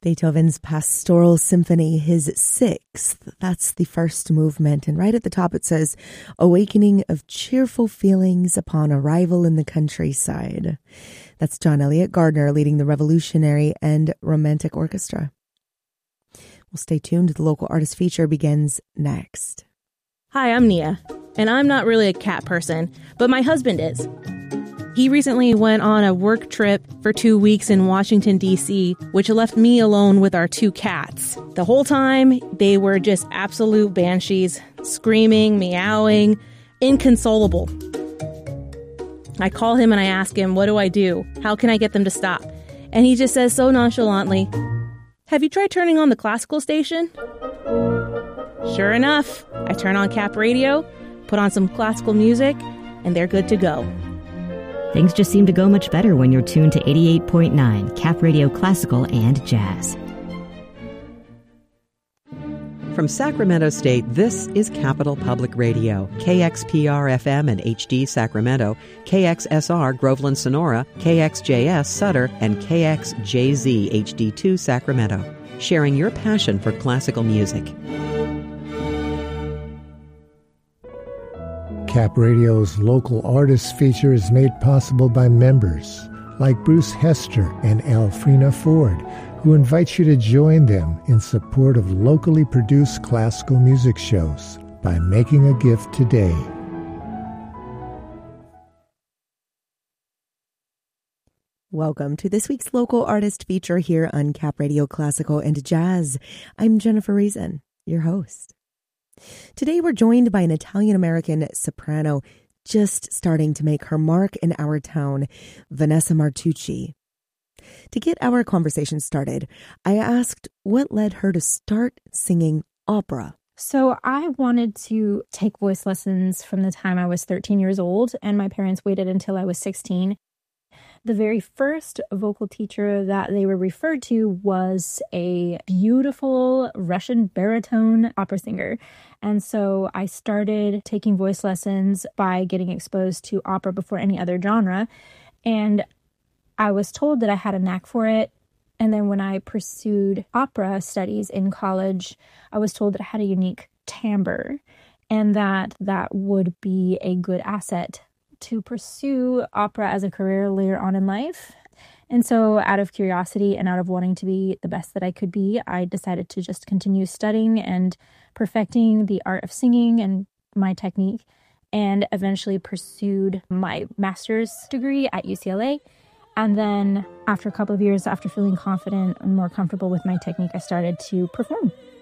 Beethoven's Pastoral Symphony, his sixth. That's the first movement. And right at the top it says, awakening of cheerful feelings upon arrival in the countryside. That's John Elliott Gardner leading the Revolutionary and Romantic Orchestra. Well, stay tuned. The local artist feature begins next. Hi, I'm Nia, and I'm not really a cat person, but my husband is. He recently went on a work trip for 2 weeks in Washington, D.C., which left me alone with our 2 cats. The whole time, they were just absolute banshees, screaming, meowing, inconsolable. I call him and I ask him, what do I do? How can I get them to stop? And he just says so nonchalantly, have you tried turning on the classical station? Sure enough, I turn on Cap Radio, put on some classical music, and they're good to go. Things just seem to go much better when you're tuned to 88.9 Cap Radio Classical and Jazz. From Sacramento State, this is Capital Public Radio, KXPR-FM and HD Sacramento, KXSR Groveland Sonora, KXJS Sutter, and KXJZ HD2 Sacramento, sharing your passion for classical music. Cap Radio's local artists feature is made possible by members like Bruce Hester and Alfrena Ford, who invite you to join them in support of locally produced classical music shows by making a gift today. Welcome to this week's local artist feature here on Cap Radio Classical and Jazz. I'm Jennifer Reason, your host. Today we're joined by an Italian-American soprano just starting to make her mark in our town, Vanessa Martucci. To get our conversation started, I asked what led her to start singing opera. So I wanted to take voice lessons from the time I was 13 years old, and my parents waited until I was 16. The very first vocal teacher that they were referred to was a beautiful Russian baritone opera singer. And so I started taking voice lessons by getting exposed to opera before any other genre. And I was told that I had a knack for it. And then when I pursued opera studies in college, I was told that I had a unique timbre and that that would be a good asset to pursue opera as a career later on in life. And so out of curiosity and out of wanting to be the best that I could be, I decided to just continue studying and perfecting the art of singing and my technique, and eventually pursued my master's degree at UCLA. And then after a couple of years, after feeling confident and more comfortable with my technique, I started to perform.